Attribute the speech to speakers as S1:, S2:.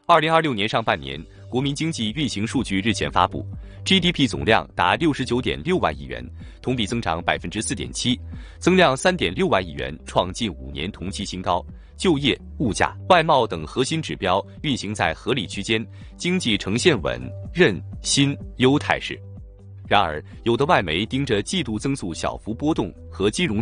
S1: 2026年上半年，国民经济运行数据日前发布 ，GDP 总量达69.6万亿元，同比增长4.7%，增量3.6万亿元，创近5年同期新高。就业、物价、外贸等核心指标运行在合理区间，经济呈现稳、韧、新、优态势。然而，有的外媒盯着季度增速小幅波动和金融